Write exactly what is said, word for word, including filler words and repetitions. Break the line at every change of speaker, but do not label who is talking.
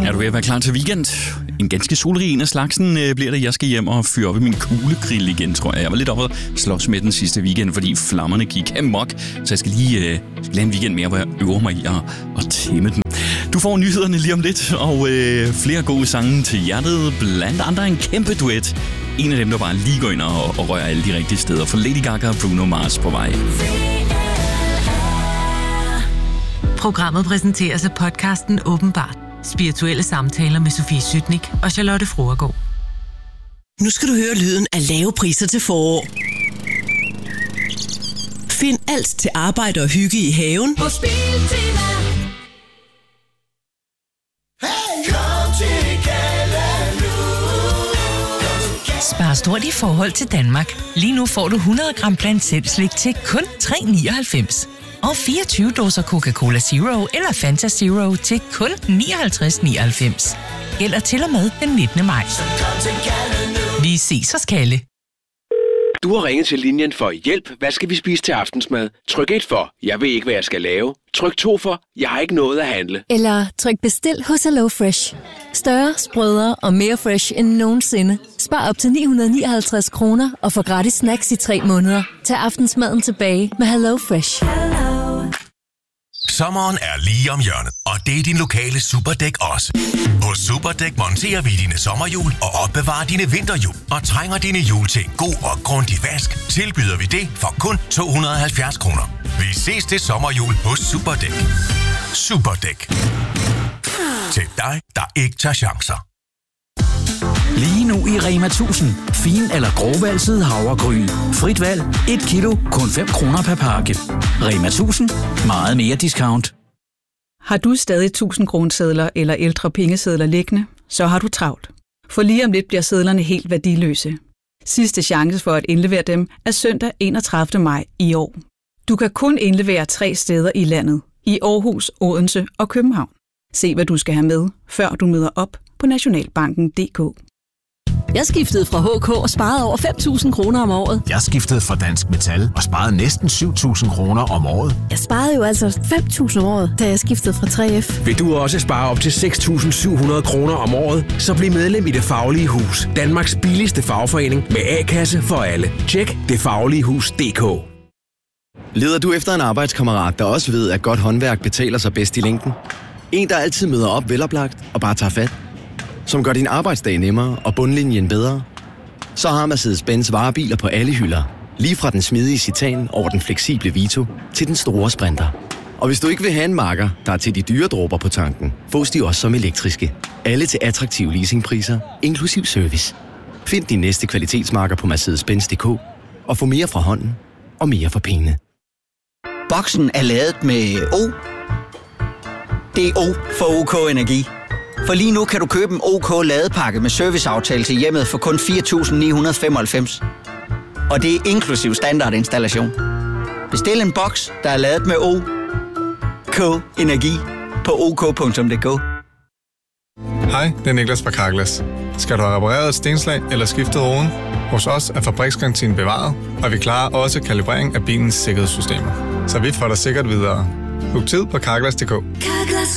Er du ved at være klar til weekend? En ganske solrig en af slagsen øh, bliver det. Jeg skal hjem og fyre op i min kuglegrill igen, tror jeg. Jeg var lidt oppe og slås med den sidste weekend, fordi flammerne gik amok. Så jeg skal lige øh, lave en weekend mere, hvor jeg øver mig i at, at tæmme den. Du får nyhederne lige om lidt, og øh, flere gode sange til hjertet. Blandt andre en kæmpe duet. En af dem, der bare lige går ind og, og rører alle de rigtige steder. For Lady Gaga og Bruno Mars på vej.
Programmet præsenteres af podcasten Åbenbart. Spirituelle samtaler med Sofie Sytnik og Charlotte Froergaard.
Nu skal du høre lyden af lave priser til forår. Find alt til arbejde og hygge i haven hos Biltema.
Spar stort i forhold til Danmark. Lige nu får du hundrede gram Bland Selv-slik til kun tre nioghalvfems. Og fireogtyve dåser Coca-Cola Zero eller Fanta Zero til kun nioghalvtreds nioghalvfems. Gælder til og med den nittende maj. Vi ses hos Kalle.
Du har ringet til linjen for hjælp. Hvad skal vi spise til aftensmad? Tryk et for, jeg ved ikke, hvad jeg skal lave. Tryk to for, jeg har ikke noget at handle.
Eller tryk bestil hos Hello Fresh. Større, sprødere og mere fresh end nogensinde. Spar op til ni hundrede nioghalvtreds kroner og få gratis snacks i tre måneder. Tag aftensmaden tilbage med Hello Fresh.
Sommeren er lige om hjørnet, og det er din lokale Superdæk også. Hos Superdæk monterer vi dine sommerhjul og opbevarer dine vinterhjul. Og trænger dine hjul til en god og grundig vask, tilbyder vi det for kun to hundrede og halvfjerds kroner. Vi ses til sommerhjul hos Superdæk. Superdæk. Til dig, der ikke tager chancer.
Lige nu i Rema tusind. Fin eller grovvalset havregryn. Frit valg. et kilo. Kun fem kroner per pakke. Rema tusind. Meget mere discount.
Har du stadig tusind kronesedler eller ældre pengesedler liggende, så har du travlt. For lige om lidt bliver sedlerne helt værdiløse. Sidste chance for at indlevere dem er søndag enogtredivte maj i år. Du kan kun indlevere tre steder i landet. I Aarhus, Odense og København. Se hvad du skal have med, før du møder op på nationalbanken punktum d k.
Jeg skiftede fra H K og sparede over fem tusind kroner om året.
Jeg skiftede fra Dansk Metal og sparede næsten syv tusind kroner om året.
Jeg sparede jo altså fem tusind om året, da jeg skiftede fra tre F.
Vil du også spare op til seks tusind syv hundrede kroner om året, så bliv medlem i Det Faglige Hus. Danmarks billigste fagforening med A-kasse for alle. Tjek det faglige hus punktum d k.
Leder du efter en arbejdskammerat, der også ved, at godt håndværk betaler sig bedst i længden? En, der altid møder op veloplagt og bare tager fat? Som gør din arbejdsdag nemmere og bundlinjen bedre? Så har Mercedes-Benz varebiler på alle hylder. Lige fra den smidige Citan over den fleksible Vito til den store Sprinter. Og hvis du ikke vil have en Macker, der er til de dyre dråber på tanken, fås de også som elektriske. Alle til attraktive leasingpriser, inklusiv service. Find din næste kvalitetsmarker på Mercedes Benz punktum d k og få mere fra hånden og mere for pengene.
Boksen er lavet med O. Det er O for OK Energi. For lige nu kan du købe en OK ladepakke med serviceaftale til hjemmet for kun fire tusind ni hundrede og femoghalvfems. Og det er inklusiv standardinstallation. Bestil en boks, der er lavet med O. K Energi på ok punktum d k.
Hej, det er Niklas fra Carglass. Skal du have repareret et stenslag eller skiftet roden? Hos os er fabriksgarantien bevaret, og vi klarer også kalibrering af bilens sikkerhedssystemer. Så vi får dig sikkert videre. Book tid på carglass punktum d k.
Carglass